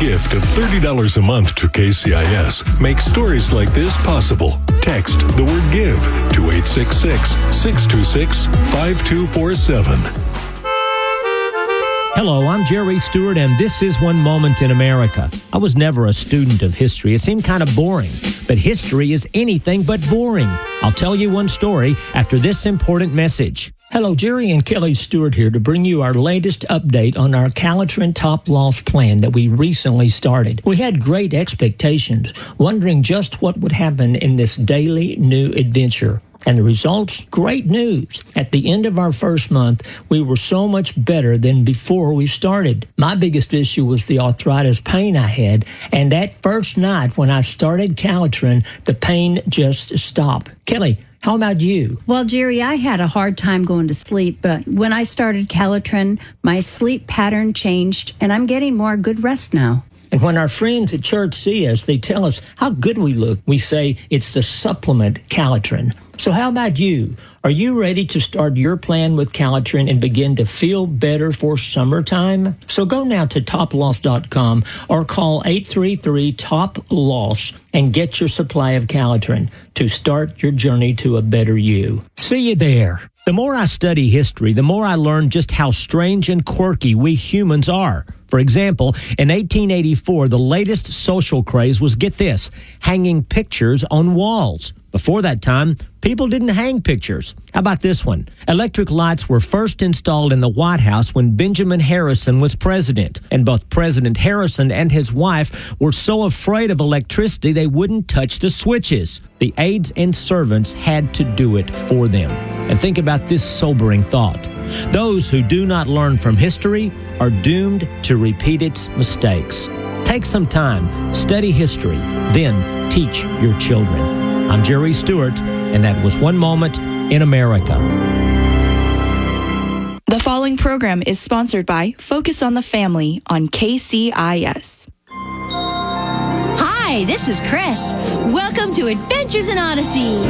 gift of $30 a month to KCIS makes stories like this possible. Text the word GIVE to 866-626-5247. Hello, I'm Jerry Stewart, and this is One Moment in America. I was never a student of history. It seemed kind of boring, but history is anything but boring. I'll tell you one story after this important message. Hello, Jerry and Kelly Stewart here to bring you our latest update on our Calitrin Top Loss plan that we recently started. We had great expectations, wondering just what would happen in this daily new adventure. And the results? Great news. At the end of our first month, we were so much better than before we started. My biggest issue was the arthritis pain I had, and that first night when I started Calitrin, the pain just stopped. Kelly, how about you? Well, Jerry, I had a hard time going to sleep, but when I started Calitrin, my sleep pattern changed, and I'm getting more good rest now. And when our friends at church see us, they tell us how good we look. We say it's the supplement Calitrin. So how about you? Are you ready to start your plan with Calitrin and begin to feel better for summertime? So go now to toploss.com or call 833-TOP-LOSS and get your supply of Calitrin to start your journey to a better you. See you there. The more I study history, the more I learn just how strange and quirky we humans are. For example, in 1884, the latest social craze was, get this, hanging pictures on walls. Before that time, people didn't hang pictures. How about this one? Electric lights were first installed in the White House when Benjamin Harrison was president. And both President Harrison and his wife were so afraid of electricity they wouldn't touch the switches. The aides and servants had to do it for them. And think about this sobering thought. Those who do not learn from history are doomed to repeat its mistakes. Take some time, study history, then teach your children. I'm Jerry Stewart, and that was One Moment in America. The following program is sponsored by Focus on the Family on KCIS. Hi, this is Chris. Welcome to Adventures in Odyssey.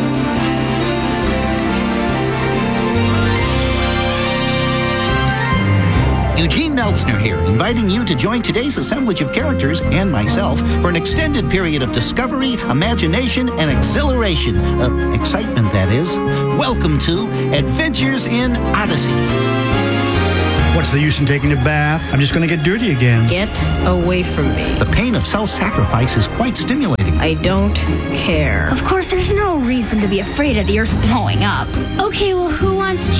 Eugene Meltzner here, inviting you to join today's assemblage of characters and myself for an extended period of discovery, imagination, and exhilaration. Excitement, that is. Welcome to Adventures in Odyssey. What's the use in taking a bath? I'm just going to get dirty again. Get away from me. The pain of self-sacrifice is quite stimulating. I don't care. Of course, there's no reason to be afraid of the earth blowing up. Okay, well, who wants